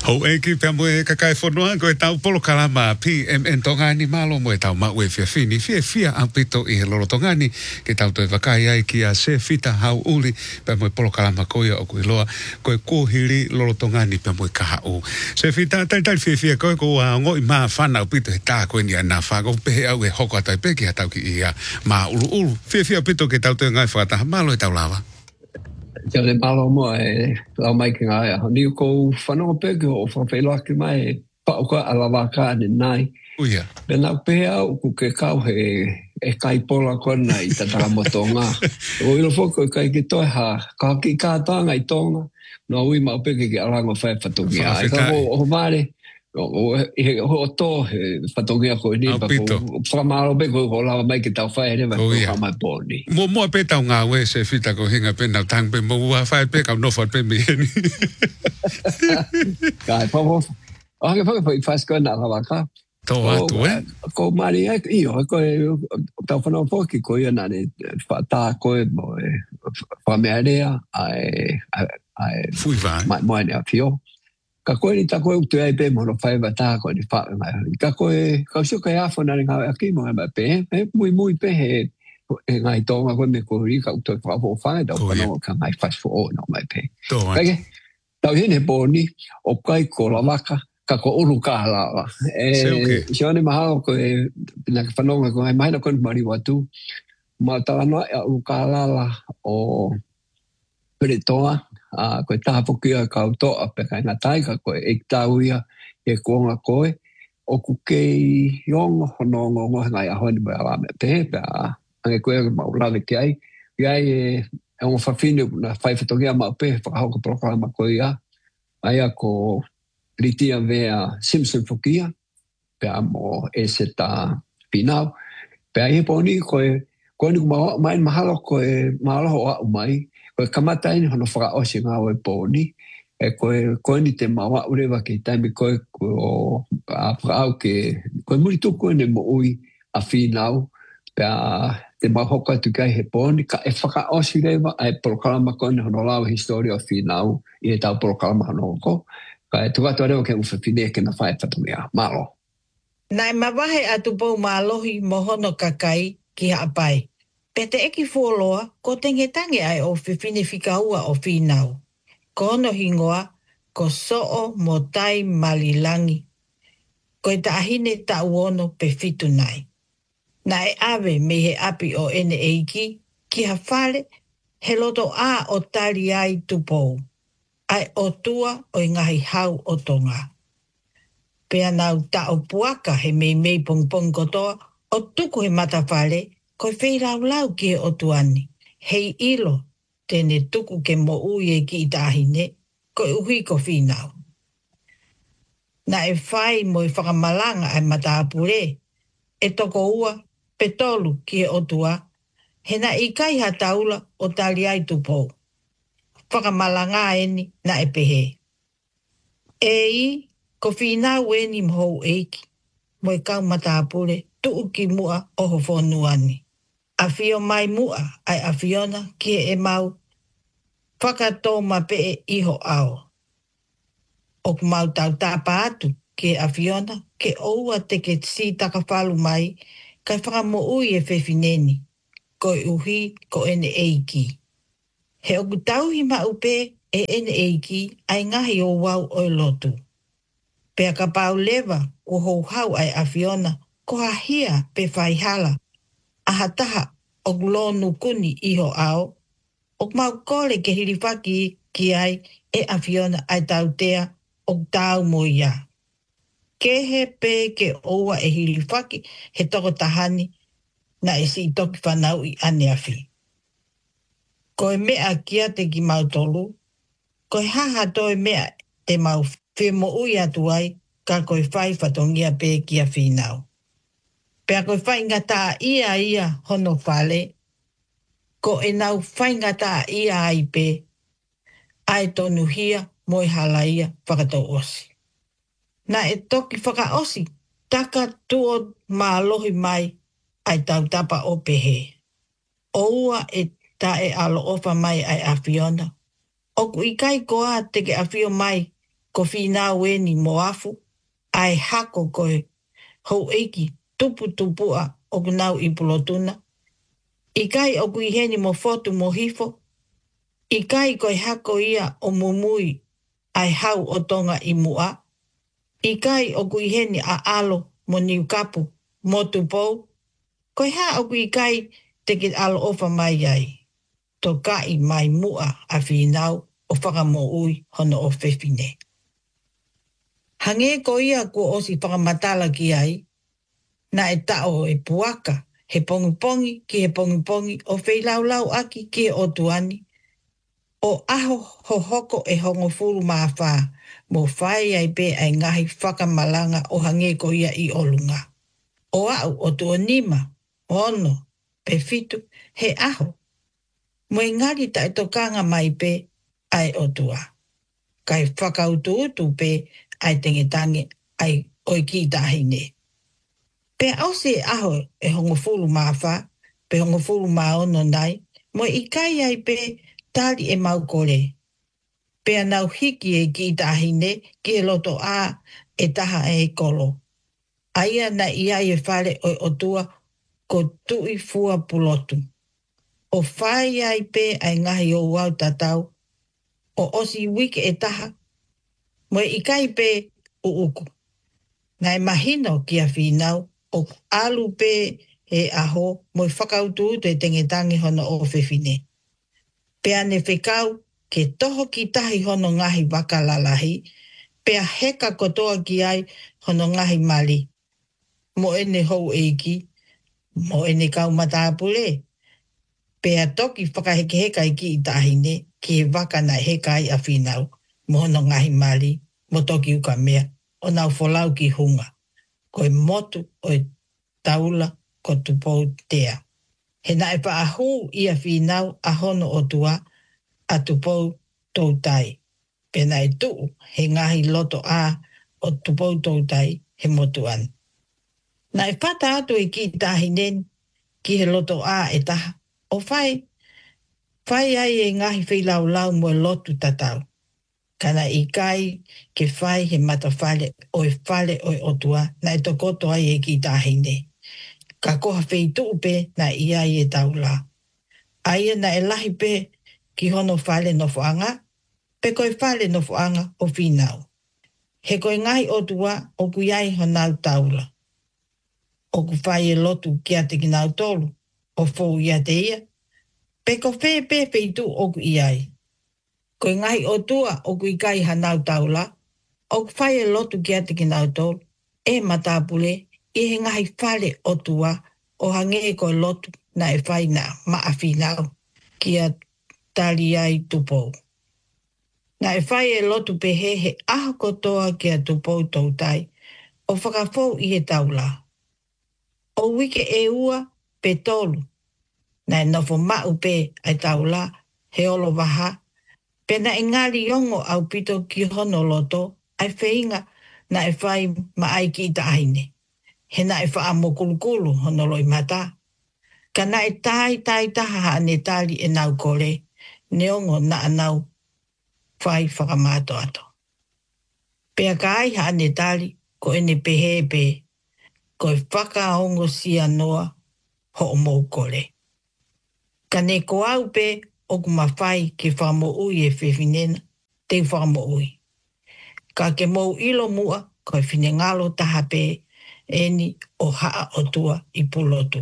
Ho e ki pe mo e kakai whanua ko e tau polo kalama pi en tongani malo mo e tau mau e fia fini fia ampito i he loro tongani ke tau toi wakai ai ki a se fita hau uli pe mo e polo kalama koia o kui loa ko e kohiri loro tongani pe mo e kaha u se fita tai fia ko e ko a ngoi maa whana upito he tā koe ni a nā whago pehe au e hoko atai pe ki ha tau ki ia maa ulu fia pito ke tau toi ngai whakataha malo e tau lawa. Te le malo mo e lau mai ki ngā ea. Ni ko whanau peke o whawhailoa ki mai e pauka ala waka ane nai. Uia. Pena pehe au ku ke kau e kai pola kona i tatara motonga. O ilo foko e kai ki toi ha ka ki kātanga i tonga. No ui mau peke ki alango whai whatungi a. E ka o mare o to whatongia ko ni pa ko whamaro pe ko lawa mai ki tau whai ere mai ko whamai pōni. Mua pe tau ngā we se whita ko hinga pe nau tang pe mo ua whai pe kau nofat pe mi heni. Kai popo. O hake whaka whaisko na lawa ka. Tō atu e? Ko mari e iyo ko tau whanau poki ko ia nane whatā koe mo e whamearea ai fui vai. Mai ne a fio. Ka koe ni ta koe utu ai pe mono whai wata koe ni whae mai. Ka koe, ka usio kai awha nare ngā aki mo e mai pe, mui pe he ngai tonga koe me koe rika utu e whapo whae, tau whanau ka mai whasfo o no mai pe. Kake, tau hene pōni, o kai ko la waka, ka ko uru ka halawa. Sione mahalo koe, pina ka whanonga koe, maina koe mari watu, ma tawa noa e uru ka halawa o peretoa, koe taha pokia ka utoa pe kai ngā taika koe e tauia e kuonga koe o ku kei yongo hono ngongo ngai ahoni mai ala me te pe a ange koe maulave ki ai e ongo whawhine na whaiwhatokia ma pe whakahauka proklama koe ia aia ko ritia vea Simpson Fokia pe a mo e se ta pinau pe a poni koe ni mai mahalo koe mahalo hoa umai koe kamata ini hono whakaosi ngā oe pōni, e koe ni te mawa urewa ki taimi koe o whakao ke, koe muri tuku ene mo ui a whinau, pia te mahoka atu kai he pōni, ka e whakaosi rewa, e polokalama koe hono lau historia o whinau, i e tau polokalama hono ko, ka e tukatu arewa ke uwhawhine ke na whae whatumia, malo. Nai mawahe atu pau mālohi mohono kakai ki haapai. Pete eki fuoloa, ko tengetange ai o whiwhine whikaua o whinau. Ko ono hingoa, ko soo mo tai malilangi. Ko e taahine ta uono pe whitu nai. Na e awe me he api o ene eiki, ki ha whare, he loto a o tali ai tupou. Ai o tua o ngahi hau o tonga. Pea nau ta o puaka he mei pong kotoa, o tuku he matawhare, ko whei lau ki o tuani. Hei ilo, tene tuku ke mo uie ki i tāhine, ko uhi ko whinau. Na e whai mo i whakamalanga ai matapure, e toko ua, petolu ki o tua, he na i kai ha taula o tali ai tupou. Whakamalanga eni na e pehe. E i, ko whinau eni mhou eiki, mo i kau matapure, tuu ki mua o ho whonuani. A whio mai mua ai a whiona ki e mau whakatō ma pe e iho ao. O ku mau tau tāpa atu ki a whiona ke oua te ke si takawhalu mai kai whakamo ui e whewhineni ko uhi ko ene eiki. He oku tauhi ma upe e ene eiki ai ngahi o wau o lotu. Pea ka pau lewa o hou ai a whiona ko hahia pe whaihala. Ahataha o glonu kuni iho ao, o mau kore ke hiriwhaki ki ai e a whiona ai tautea o tau mo ia. Ke he pe ke oua e hiriwhaki he toko tahani na e si toki whanau i ane awhi. Ko e mea kia te ki mau tolu, ko e haha toi mea te mau whimo ui atu ai ka koe whai whatongia pe ki a whinau. Pea koe whaingata ia hono whale, ko e nau whaingata ia ai pe, ai tonu hia moi hala ia whakatou osi. Na e toki whakaosi, taka tuo mālohi mai ai tau tapa o pehe. Oua e ta e alo ofa mai ai a whiona. Oku i kai koa te ke a whio mai ko whinau e ni moafu, ai hako koe hou eiki tupu o kunau I pulotuna. I kai o kui heni mo fotu mo hifo, I kai koe hako ia o mumui ai hau o tonga I mua. I kai o kui heni a alo mo niukapu mo tupou, koe ha o kui kai te ki alo ofa mai ai. To kai mai mua a whinau o whakamo ui hono o whewhine. Hange ko ia ko osi whakamatala ki ai, na e tao e puaka, he pongi ki he pongi o wheilau aki ki o tuani, o aho ho hoko e hongo furu maafaa, mo whai ai pe ai ngahi whakamalanga o hange ko ia I olunga. O au o tuanima, ono, pe fitu, he aho. Mo ngari ta e tokanga mai pe ai o tua. Kai whakautu pe ai tengetange ai oi ki tahine. Pe au se aho e hongo fulu maafaa, pe hongo fulu maono nai, mo I kai ai pe tali e mau kore. Pe anau hiki e ki tahine ki e loto a e taha e kolo. Aia na ia e whare oi o tua ko tui fua pulotu. O whai ai pe ai ngahi o wau tatau, o osi wiki e taha, mo I kai pe uuku. Nai mahino ki a whinau, o alu pe e aho, mo I whakautu te tengetangi hono o whewhine. Pe ane whekau, ke toho ki tahi hono ngahi wakalalahi, pe a heka kotoa ki ai hono ngahi mali. Mo ene hou eiki, mo ene kau matapule, pe a toki whakaheke I ki I tahine, ki he waka na heka ai a whinau, mo hono ngahi mali, mo toki uka mea, o nau wholau ki hunga, koe motu o taula ko tupou tea. He na e pa ahu I a whinau a hono o tua, a tupou toutai. Pe na e tuu he ngahi loto a o tupou toutai he motuan. Na e pata atu e ki tahinen, ki he loto a e taha, o whai ai e ngahi whilau mo lotu tatau. Kana I kai ke whai he matawhale o e whale o e otua na e tokoto ai e ki tahine. Ka koha wheitu upe na ia I e taula. Aia na e lahi pe ki hono whale no fuanga, pe koe whale no fuanga o whinau. He koe ngahi otua o kuiai honau taula. O ku whai e lotu ki ate ki nau tolu, o fōu ia te ia, pe ko whee pe wheitu o ku iai. Koe ngahi o tua o kui kai hanau taula, o ku whai e lotu ki ate ki nau tolu, e matapule I he ngahi whale o tua o hange koe lotu na e whai na maa whinau ki a tali ai tupou. Na e whai e lotu pe he aho kotoa ki a tupou toutai, o whakafou I he taula. O wike e ua pe tolu, na e nofo mau pe ai taula he olo waha, pe na e ngari ongo au pito ki hono loto, ai wheinga na e whai ma ai ki tahine. He na e wha amo kulukulu hono loi mata. Ka na e tai taha ane tali e nau kore, ne ongo na anau whai whakamato ato. Pea ka ai ha ane tali, ko ene pehe pe, ko e whaka ongo sia noa ho o mou kore. Ka ne ko au pe o kuma whai ke whamo ui e whewhinena, te whamo ui. Ka ke mou ilo mua, ko e whine ngalo taha pe, eni o haa o tua I pulotu.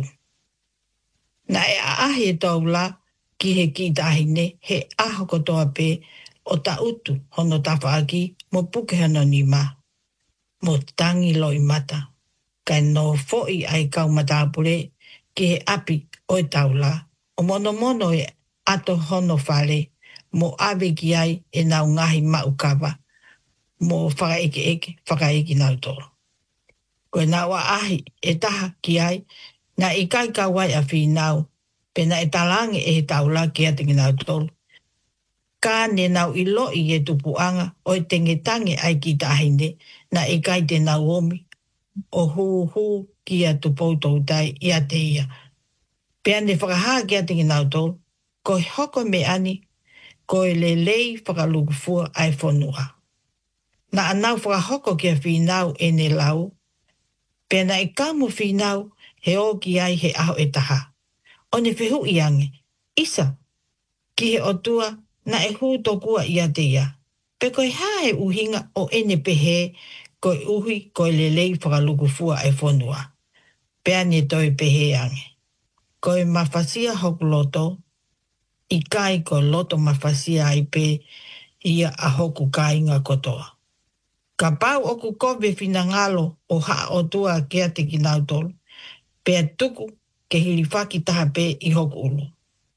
Na e ahe taula ki he ki tahine, he aho kotoa pe o ta utu hono tawhaaki mo puke hono ni ma. Mo tangi loi mata. Kai no foi ai kau matapure ki he api o taula. O mono e ato hono whale mo awe ki ai e nau ngahi maukawa. Mo whakaeke nau toro. Koe nā wa ahi e taha ki ai, na I kai kawai a whinau, pe na e talange e taula ki ate ki nau tolu. Ka ne nau I loi e tupuanga o e tengetange ai ki tahine, na I kai te nau omi, o hu ki a tupou toutai I a te ia. Pe ane whakahaa ki ate ki nau tolu, ko hoko me ani, ko e le lei whakalukufua ai whanua. Na anau whakahoko kia whinau e ne lau. Pena e kamu whinau he o ki ai he aho e taha. O ne whihu i ange. Isa, ki he otua na e hu tokua ia te ia. Pe koe hae uhinga o ene pehe koe uhi koe lelei whakalukufua e whonua. Pea ne toi pehe ange. Koe mawhasia hoku loto, i kai ko loto mawhasia ai pe ia a hoku kainga kotoa. Ka pau oku kobe whina ngalo o haa o tua kia te kinautolu, pea tuku ke hiriwhaki taha pe i hoku ulu.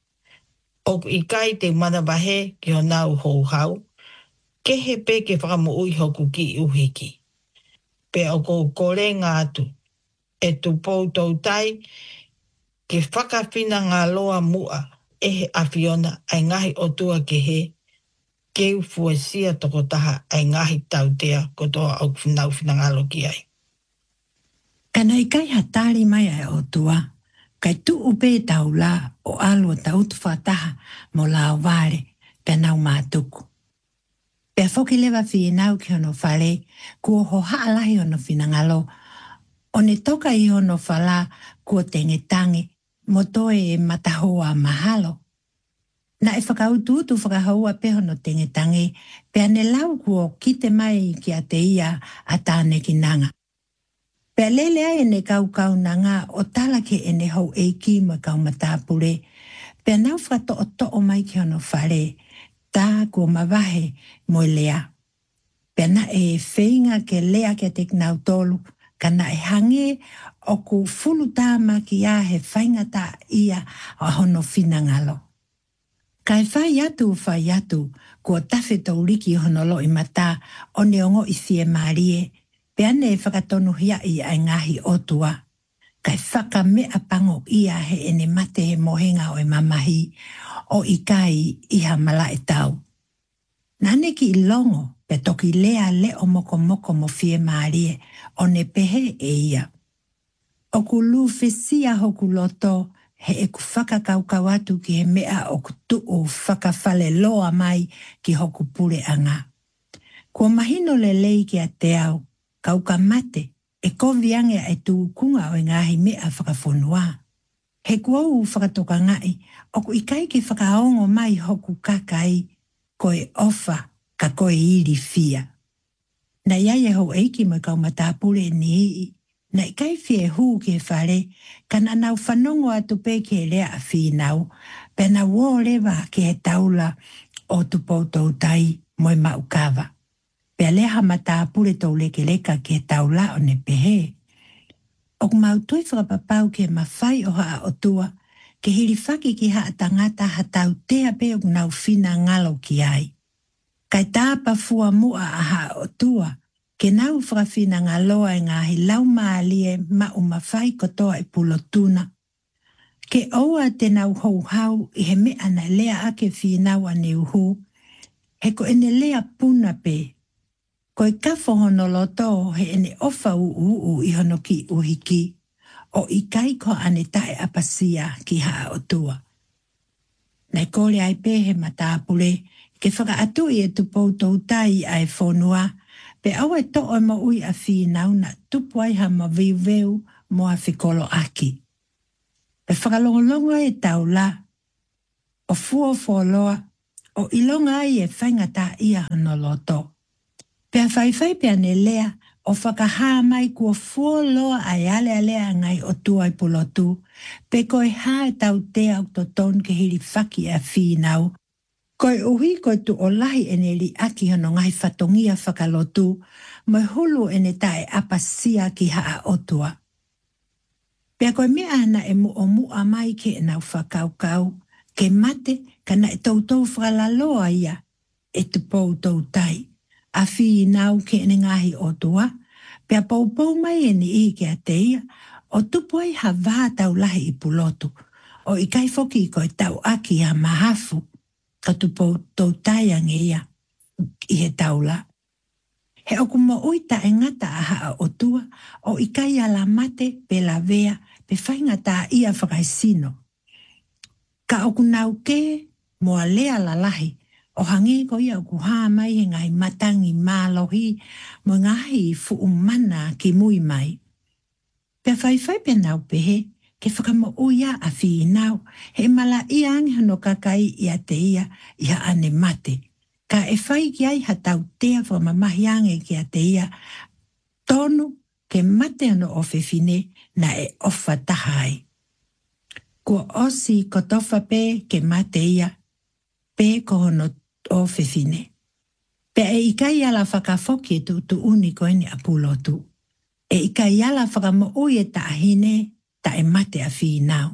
Oku i kai te manawahe ki ho nau hou hau, ke he pe ke whakamu ui hoku ki uhiki. Pe oku kore ngā atu, e tu pou tau tai, ke whakawhina ngā loa mua e he awhiona ai ngahi o tua ke he, keu fuasia toko taha ai ngahi tautea kotoa au whinau whinangalo ki ai. Kana i kai hatari mai ai o tua, kai tu upe tau la o alua tautu whataha mo la o vare pe nau mātuku. Pea whoki lewa whienau ki hono whare, kua ho haalahi hono whinangalo, o ne toka i hono whala kua tengetange, mo toe e matahoa mahalo. Na e whakaututu whakahaua pe hono tengetange, pea ne lau kua kite mai ki a te ia a tāne ki nanga. Pea lele ai ne kau nanga o tala ke ene hou eiki mo kau matapure, pea nau whakato o to'o mai ki hono whare, tā kua mawahe mo lea. Pea na e whainga ke lea ke te knau tolu, ka na e hange o ku fulu tāma ki a he whainga tā ia o hono whinangalo. Kai whai atu, kua tawhi tau riki hono lo i mata o ne ongo i fie marie, pea ne e whakatonu hia i ai ngahi otua. Kai whaka mea pango ia he ene mate he mohenga o e mamahi, o i kai iha mala e tau. Nane ki i longo, pe toki lea le o moko mo fie marie, o ne pehe e ia. O ku lu fesia hoku loto, he e ku whakakaukau atu ki he mea o ku tuu whakawhale loa mai ki hoku pure anga. Kua mahino le lei ki a te au, kauka mate, e koviange e tu kunga o ngahi mea whakawhonua. He kuau whakatoka ngai, o ku ikai ki whakaongo mai hoku kakai, koe ofa ka koe iri fia. Na iaie hou eiki mo kau matapure ni hii, na ikai fie huu ke whare, kana nau whanongo atu pe ke rea a whinau, pe na wō lewa ke he taula o tupou tau tai moi maukawa. Pe leha matapure tau leke leka ke he taula o ne pehe. O mautui whakapapau ke mawhai o haa o tua, ke hiriwhaki ki haa tangata hatau tea pe o nau whina ngalo ki ai. Kai tāpa fua mua a haa o tua, ke nau whakawhina ngaloa e ngahi lau maalie ma umawhai kotoa e pulotuna. Ke oua te nau hou hau i he mea na lea ake whinau ane uhu, he ko ene lea puna pe. Ko i kafo hono loto he ene ofa uu i hono ki uhiki, o i kai ko ane tae apasia ki haa o tua. Nei kore ai pehe matapure, ke whaka atu i e tupou tau tai ai whonua, pe awa to o ma ui a whinau na tupu ai ha ma viuveu mo a whikolo aki. Pe whakalongolongo e tau la, o fua wholoa, o ilonga ai e whaingata ia hono loto. Pe a whaiwhai pe ane lea, o whakahaa mai kua fua loa ai alea ngai o tuai pulotu, pe koe haa tau te au toton ke hiri whaki a whinau, koe uhi koe tu o lahi ene li aki hono ngai whatongia whakalotu, mai hulu ene tae apasia ki haa otua. Pea koe mea ana e mu o mua mai ke e nau whakaukau, ke mate kana e tautou whakalaloa ia, e tupou tau tai. A whinau ke ene ngahi otua, pea paupau mai ene i ke a teia, o tupu ai ha vātau lahi i pulotu, o i kai foki i koe tau aki a mahafu, ka tupou tau tai ange ia, i he taula. He oku mo uita e ngata a haa o tua, o i kai ala mate pe la vea, pe whaingata ia whakaisino. Ka oku nau ke, moa lea la lahi, O hangi ko ia kuha mai he ngai matangi mālohi mo ngahi fu umana ki mui mai. Pea whai pe nau pehe, ke whakamo uia a whi nau, he mala ia angi no kakai ia te ia ane mate. Ka e whai ki ai hatau tea whamamahi ange ki a te ia, tonu ke mate ano o whiwhine na e ofa tahai. Kua osi ko tofa pe ke mate ia, pe ko hono o whiwhine. Pe e ikai ala whakafoki tu uniko eni apulotu. E ikai ala whakamo ui e taahine ta e mate a whi nau.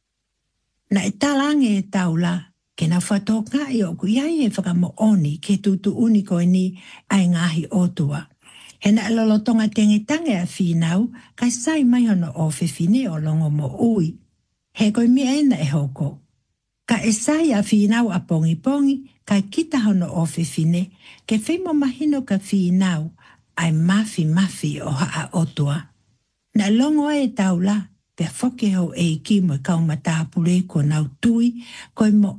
Na e talange e taula, ke na whatoka i o kuiai e whakamo oni ke tutu uniko eni ai ngahi otua. He na lolotonga tengetange a whi nau, kai sai mai hono o whiwhine o longo mo ui. He koi mea ena e hoko. Ka e sai a whi nau a pongi pongi, kai kita hono o whiwhine, ke whimo mahino ka whi nau, ai mafi o haa otua. Na longo e taula, pia whoke ho e ki mo kaumatapure ko nau tui, koi mo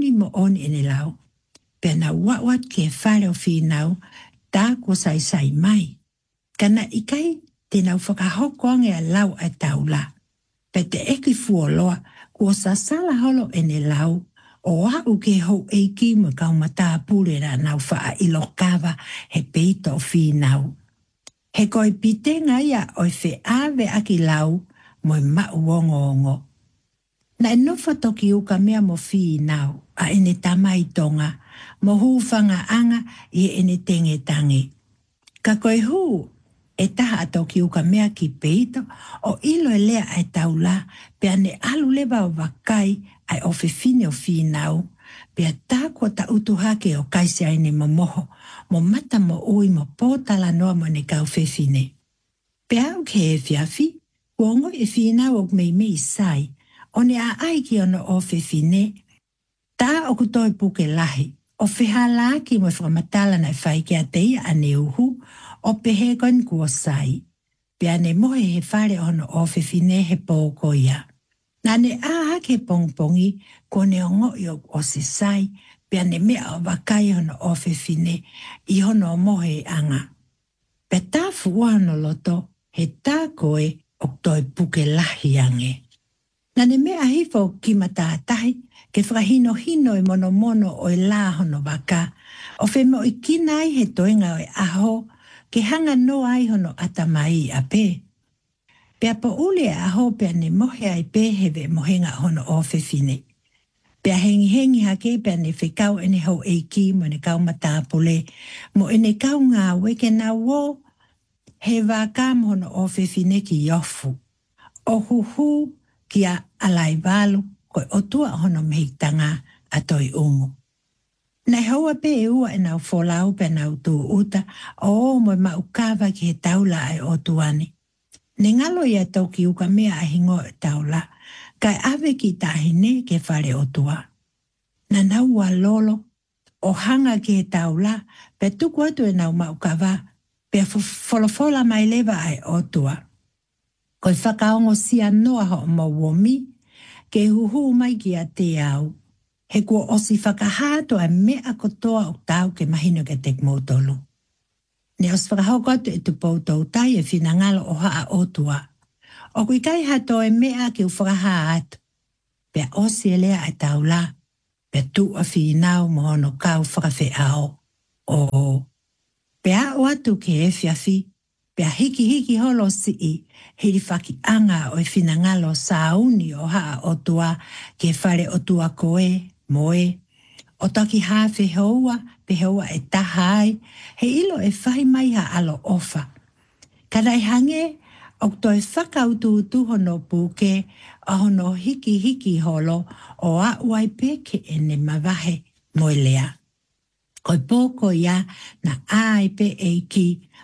oni ene lau. Pia na wat ke whare o whi nau, tā ko sai mai. Kana ikai, te nau whakahoko ange a lau a taula. Pe te eki fuoloa, ko sasala holo ene lau, o au ke ho e ki mo kaumatapure na nau wha ilokawa he peito o whi nau. He koi pitenga ia oi whi awe aki lau mo i mauongo. Na e nofa toki uka mea mo whi nau a ene tamai tonga, mo hūwhanga anga i ene tengetangi. Ka koi hū e taha toki uka mea ki peito o ilo e lea ai taula pea ne alu leba o wakai ai o whiwhine o whi nau, pea tā kua ta utu hake o kaisi aine mo moho, mo mata mo ui mo pōtala noa mo ne kau whiwhine. Pea au ke e whiawhi, kuongo e whi nau o mei sai, o ne a aiki ono o whiwhine, tā o kutoi puke lahi, o whihala ki mo whakamatala na whai kia teia ane uhu, o pehe kon kua sai. Pea ne mohe he whare ono o whiwhine he pōko ia. Nā ne aha ke pongpongi, ko ne ongo i o se sai, pea ne mea o wakai hono o whiwhine, i hono o mohe anga. Pea tā fuwa no loto, he tā koe o toi puke lahi ange. Nā ne mea hifo ki matātahi, ke whakahino i mono o i lā hono waka, o whemo i kinai he toenga o i aho, ke hanga no ai hono atamai a pe. Pea po ule a aho pea ne mohe ai pe hewe mohenga hono o whiwhine. Pea hengi hake pea ne whekau ene hau eiki mo ne kau matāpule, mo ene kau ngā weke na wo, he wākam hono o whiwhine ki yofu. O huhu ki a alai walu, koi otua hono mehitanga a toi ungu. Nei haua pe e ua e nau wholau pe nau tū uta, o mo maukawa ki he taula ai o tuani. Ne ngalo ia tau ki uka mea a hingo e taula, kai awe ki tahine ke whare o tua. Na nau wa lolo, o hanga ki he taula, pe tuku atu e nau maukawa, pe wholofola mai lewa ai o tua. Koi whakaongo sia noa ho mo womi, ke huhu mai ki a te au. He kua osi whakahato a mea kotoa o tau ke mahino ke tek motolu. Ne os whakahoko atu e tu poutou tai e whina ngalo o haa otua. O kui kai hato e mea ki u whakaha atu. Pea osi e lea ai taula. Pea tu a whinau mohono kau whakawhi ao. O. Pea o atu ke e whiawhi. Pea hiki holo sii. Hiri whaki anga o e whina ngalo sauni o haa otua. Ke whare otua koe. Moe, o taki hawhi hoa, pe hoa e tahai, he ilo e whai mai ha alo ofa. Kadai hange, o toi whakautu hono puke, a hono hiki holo, o a uai peke e ne mawahe moe lea. Koi pōko ia na ai pe eiki,